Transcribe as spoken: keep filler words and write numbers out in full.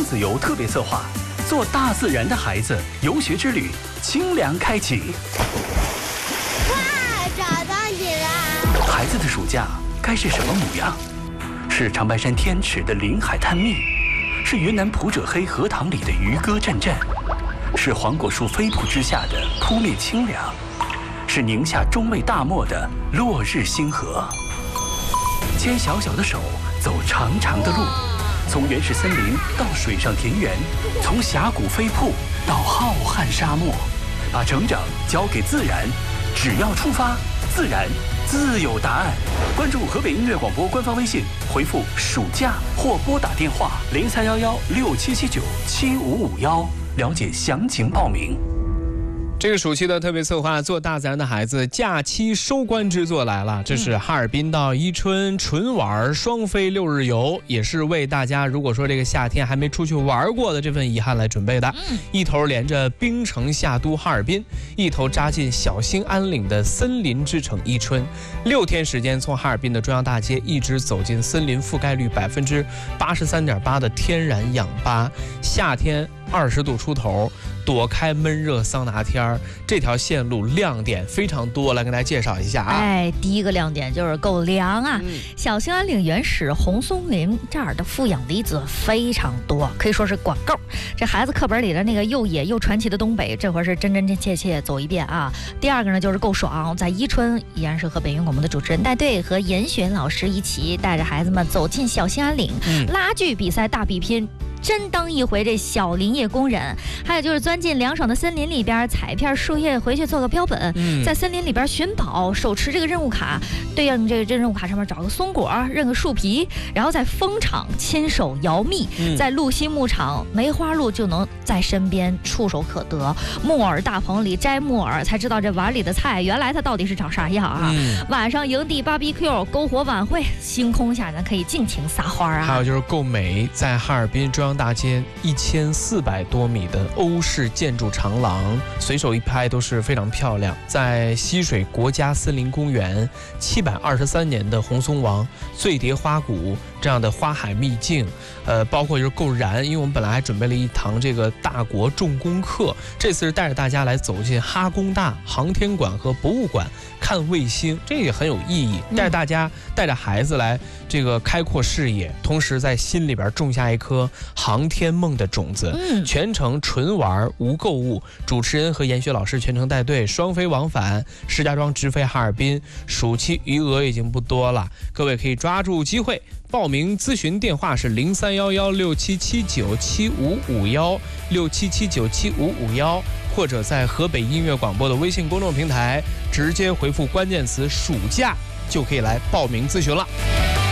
子游特别策划，做大自然的孩子游学之旅，清凉开启。 哇，找到你了！ 孩子的暑假该是什么模样？是长白山天池的临海探秘，是云南普者黑荷塘里的渔歌阵阵，是黄果树飞瀑之下的扑面清凉，是宁夏中卫大漠的落日星河。牵小小的手，走长长的路，从原始森林到水上田园，从峡谷飞瀑到浩瀚沙漠，把成长交给自然，只要出发，自然自有答案。关注河北音乐广播官方微信，回复暑假或拨打电话零三幺幺六七七九七五五幺，了解详情报名。 这个暑期的特别策划做大自然的孩子假期收官之作来了，这是哈尔滨到伊春纯玩双飞六日游，也是为大家如果说这个夏天还没出去玩过的这份遗憾来准备的。一头连着冰城夏都哈尔滨，一头扎进小兴安岭的森林之城伊春，六天时间从哈尔滨的中央大街一直走进森林覆盖率百分之八十三点八的天然氧吧，夏天二十度出头，躲开闷热桑拿天儿，这条线路亮点非常多，来跟大家介绍一下啊。 哎，第一个亮点就是够凉啊！嗯、小兴安岭原始红松林这儿的负氧离子非常多，可以说是管够。这孩子课本里的那个又野又传奇的东北，这回是真真切切走一遍啊。第二个呢就是够爽，在伊春依然是河北音乐广播的主持人带队，和严选老师一起带着孩子们走进小兴安岭，嗯、拉锯比赛大比拼。真当一回这小林业工人，还有就是钻进凉爽的森林里边，采片树叶回去做个标本，嗯、在森林里边寻宝，手持这个任务卡，对应这个任务卡上面找个松果，认个树皮，然后在蜂场亲手摇蜜，嗯、在鹿溪牧场梅花鹿就能在身边触手可得，木耳大棚里摘木耳，才知道这碗里的菜原来它到底是长啥样啊！嗯、晚上营地 B B Q 篝火晚会，星空下咱可以尽情撒花啊！ 还有就是够美，在哈尔滨中央大街一千四百多米的欧式建筑长廊，随手一拍都是非常漂亮。在溪水国家森林公园，七百二十三年的红松王、醉蝶花谷这样的花海秘境，呃，包括就是够燃，因为我们本来还准备了一堂这个大国重工课，这次是带着大家来走进哈工大航天馆和博物馆看卫星，这也很有意义，带着大家带着孩子来这个开阔视野，同时在心里边种下一颗航天梦的种子。嗯、全程纯玩无购物，主持人和研学老师全程带队，双飞往返，石家庄直飞哈尔滨。暑期余额已经不多了，各位可以抓住机会。报名咨询电话是零三幺幺六七七九七五五幺六七七九七五五幺，或者在河北音乐广播的微信公众平台直接回复关键词暑假，就可以来报名咨询了。